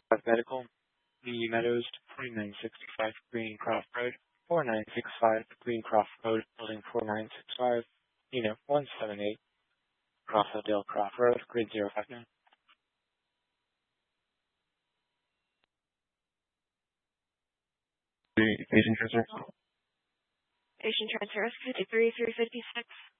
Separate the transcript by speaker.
Speaker 1: Medical, Lee Meadows, 4965 Greencroft Road, 4965 Greencroft Road, Building 4965, Unit 178, Croftsdale Croft Road, Grid 059.
Speaker 2: Patient transfer.
Speaker 3: Patient transfer 53356.